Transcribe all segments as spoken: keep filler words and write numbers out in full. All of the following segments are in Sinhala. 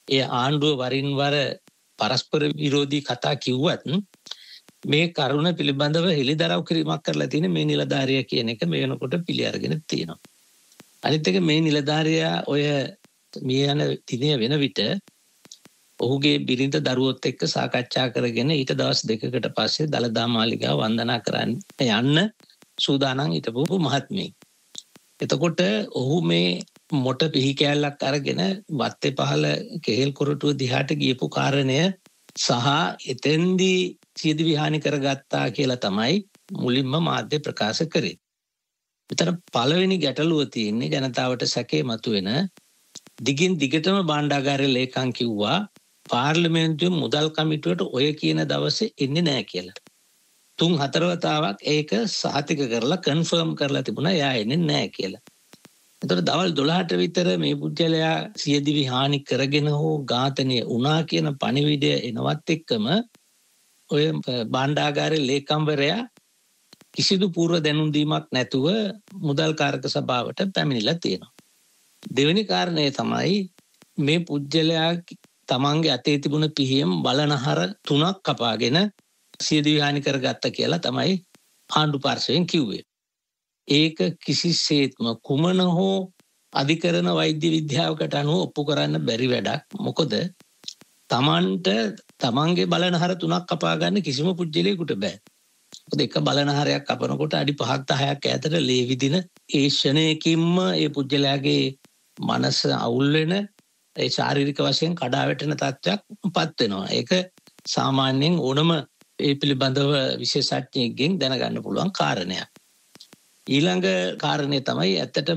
ඒ ආණ්ඩුව වරින් වර පරස්පර විරෝධී කතා කිව්වත් මේ කරුණ පිළිබඳව හෙළිදරව් කිරීමක් කරලා තියෙන මේ නිලධාරියා කියන එක මේ වෙනකොට පිළි අරගෙන තියෙනවා. අනිත් එක මේ නිලධාරියා ඔය මේ යන දිනේ වෙන විට ඔහුගේ බිරිඳ දරුවොත් එක්ක සාකච්ඡා කරගෙන ඊට දවස් දෙකකට පස්සේ දළදා මාලිගාව වන්දනා කරන්න යන්න සූදානම් හිටපු මහත්මයෙක්. එතකොට ඔහු මේ මොට පිහි කෑල්ලක් අරගෙන වත්තේ පහළ කෙහෙල් කොරටුව දිහාට ගියපු කාරණය සහ එතෙන්දී සියදිවි හානි කරගත්තා කියලා තමයි මුලින්ම මාධ්‍ය ප්‍රකාශ කරේ. විතර පළවෙනි ගැටලුව තියෙන්නේ ජනතාවට සැකේ මතුවෙන දිගින් දිගටම භාණ්ඩාගාරයේ ලේකම් කිව්වා පාර්ලිමේන්තුවේ මුදල් කමිටුවට ඔය කියන දවසේ එන්නේ නැහැ කියලා. තුන් හතර වතාවක් ඒක සහතික කරලා කන්ෆර්ම් කරලා තිබුණා එයා එන්නේ නැහැ කියලා. එතකොට දවල් දොළහට විතර මේ පුජ්‍යලයා සියදිවි හානි කරගෙන හෝ ඝාතනය වුණා කියන පණිවිඩය එනවත් එක්කම ඔය භාණ්ඩාගාරයේ ලේකම්වරයා කිසිදු පූර්ව දැනුම් දීමක් නැතුව මුදල් කාරක සභාවට පැමිණිලා තියෙනවා. දෙවෙනි කාරණය තමයි මේ පුජ්‍යලයා තමන්ගේ අතේ තිබුණ පිහියම් බලනහර තුනක් කපාගෙන සියදිවි හානි කරගත්ත කියලා තමයි ආණ්ඩු පාර්ශවයෙන් කිව්වේ. ඒක කිසිසේත්ම කුමන හෝ අධිකරණ වෛද්‍ය විද්‍යාවකට අනුව ඔප්පු කරන්න බැරි වැඩක්. මොකද තමන්ට තමන්ගේ බලනහර තුනක් කපා ගන්න කිසිම පුජ්‍යලයකට බෑ. මොකද එක බලනහරයක් කපනකොට අඩි පහක් දහයක් ඈතට ලේ විදින ඒ ෂණයකින්ම ඒ පුජ්‍යලයාගේ මනස අවුල් වෙන ඒ ශාරීරික වශයෙන් කඩා වැටෙන තත්ත්වයක් පත් වෙනවා. ඒක සාමාන්‍යයෙන් ඕනම ඒ පිළිබඳව විශේෂඥයෙක්ගෙන් දැනගන්න පුළුවන් කාරණයක්. ඊළඟ කාරණේ තමයි ඇත්තටම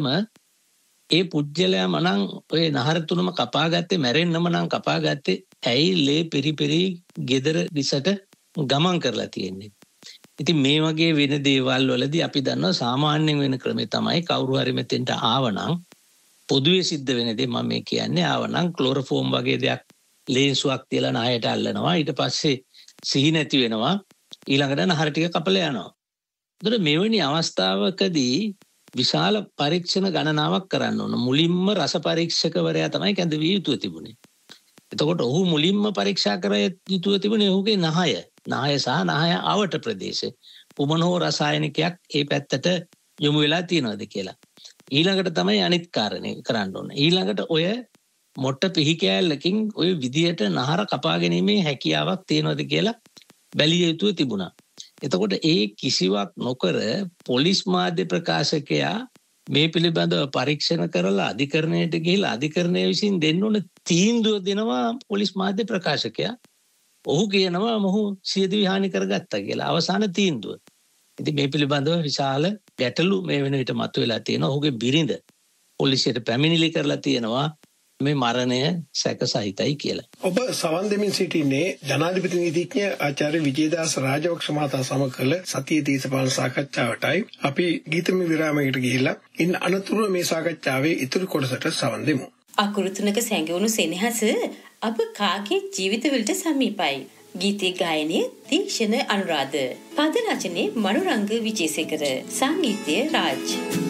ඒ පුජ්‍යලයා මනං ඔය නහර තුනම කපාගත්තේ මැරෙන්නම නම් කපාගත්තේ ඇයි ලේ පෙරිපෙරි ගෙදර දිසට ගමන් කරලා තියෙන්නේ. ඉතින් මේ වගේ වෙන දේවල් වලදී අපි දන්නවා සාමාන්‍යයෙන් වෙන ක්‍රමේ තමයි කවුරු හරි මෙතෙන්ට ආවනම් පොදුවේ සිද්ධ වෙන දේ මම මේ කියන්නේ ආවනම් ක්ලෝරෝෆෝම් වගේ දෙයක් ලේන්සුවක් තියලා නහයට අල්ලනවා ඊට පස්සේ සිහි නැති වෙනවා ඊළඟට නහර ටික කපලා යනවා. ඒතර මෙවැනි අවස්ථාවකදී විශාල පරීක්ෂණ ගණනාවක් කරන්න ඕන. මුලින්ම රස පරීක්ෂකවරයා තමයි කැඳවිය යුතුව තිබුණේ. එතකොට ඔහු මුලින්ම පරීක්ෂා කර යුතුව තිබුණේ ඔහුගේ නහය. නහය සහ නහය අවට ප්‍රදේශේ. කුමන හෝ රසායනිකයක් ඒ පැත්තට යොමු වෙලා තියෙනවද කියලා. ඊළඟට තමයි අනිත් කාරණේ කරන්න ඕන. ඊළඟට ඔය මොට්ට පිහි කෑල්ලකින් ඔය විදියට නහර කපා ගැනීමේ හැකියාවක් තියෙනවද කියලා බැලිය යුතුව තිබුණා. එතකොට ඒ කිසිවක් නොකර පොලිස් මාධ්‍ය ප්‍රකාශකයා මේ පිළිබඳව පරීක්ෂණ කරලා අධිකරණයට ගිහිලා අධිකරණය විසින් දෙන්න ඕන තීන්දුව දෙනවා පොලිස් මාධ්‍ය ප්‍රකාශකයා. ඔහු කියනවා මොහු සියදිවි හානි කරගත්තා කියලා අවසාන තීන්දුව. ඉතින් මේ පිළිබඳව විශාල ගැටලු මේ වෙන විට මතුවලා තියෙනවා. ඔහුගේ බිරිඳ පොලිසියට පැමිණිලි කරලා තියෙනවා මේ මරණය සැක සහිතයි කියලා. ඔබ සවන් දෙමින් සිටින්නේ ජනාධිපති නීතිඥ ආචාර්ය විජේදාස රාජපක්ෂ මහතා සමග කළ සතියේ දේශපාලන සාකච්ඡාවටයි අපි ගීතම විරාමයකට ගිහිල්ලා ඉන්න අනතුරුව මේ සාකච්ඡාවේ ඉතුරු කොටසට සවන් දෙමු. අකුරු තුනක සැඟවුණු සෙනෙහස අප කාගේ ජීවිතවලට සමීපයි. ගීතේ ගායනය තීක්ෂණ අනුරාධ, පද රචනයේ මනෝරංග විජේසේකර, සංගීතය රාජ්.